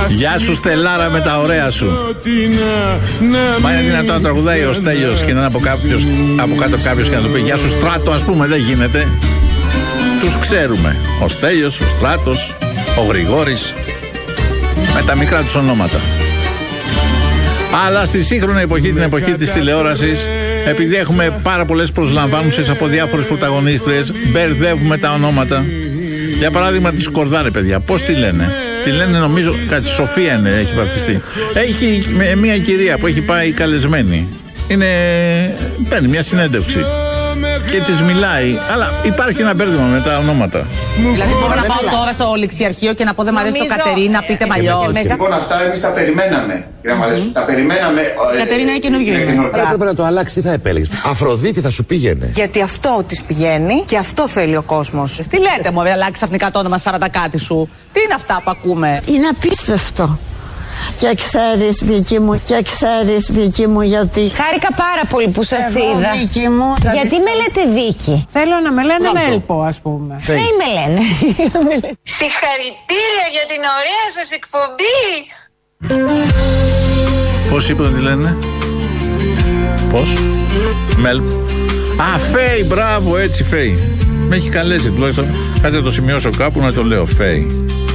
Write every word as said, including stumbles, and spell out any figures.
Γεια σου Στελάρα με τα ωραία σου. Μα είναι δυνατόν να τραγουδάει ο Στέλιος και να είναι από, κάποιος, από κάτω κάποιος και να του πει γεια σου Στράτο, ας πούμε? Δεν γίνεται. Τους ξέρουμε. Ο Στέλιος, ο Στράτος, ο Γρηγόρης, με τα μικρά τους ονόματα. Αλλά στη σύγχρονη εποχή, την εποχή της τηλεόρασης, επειδή έχουμε πάρα πολλές προσλαμβάνουσες από διάφορες πρωταγωνίστριες, μπερδεύουμε τα ονόματα. Για παράδειγμα τη Σκορδά, ρε παιδιά, πώς τη λένε? Τη λένε, νομίζω, κάτι Σοφία είναι, έχει βαπτιστεί. Έχει μια κυρία που έχει πάει καλεσμένη. Είναι, παίρνει μια συνέντευξη και της μιλάει, αλλά υπάρχει ένα μπέρδεμα με τα ονόματα. Δηλαδή μπορώ να πάω τώρα στο ληξιαρχείο και να πω δεν μ' αρέσει το Κατερίνα, πείτε μαλλιώς. Λοιπόν, αυτά εμείς τα περιμέναμε. Τα περιμέναμε. Κατερίνα είναι καινούργιο. Αν έπρεπε να το αλλάξει, τι θα επέλεγες? Αφροδίτη θα σου πήγαινε. Γιατί αυτό της πηγαίνει και αυτό θέλει ο κόσμος. Τι λέτε μου, αλλάξει ξαφνικά το όνομα σαράντα κάτι σου? Τι είναι αυτά που ακούμε? Είναι απίστευτο. Και ξέρεις, Βίκη μου, και ξέρεις, Βίκη μου, γιατί... Χάρηκα πάρα πολύ που σας είδα. Βίκη μου, γιατί με λέτε Βίκη? θέλω να με λένε Μέλπο, ας πούμε. Φέη με λένε. Συγχαρητήρια για την ωραία σας εκπομπή. Πώς είπε ότι λένε? Πώς? Μέλπ. Α, Φέη, μπράβο, έτσι Φέη. Με έχει καλέσει τουλάχιστον. Κάτσε να το σημειώσω κάπου να το λέω, Φέη.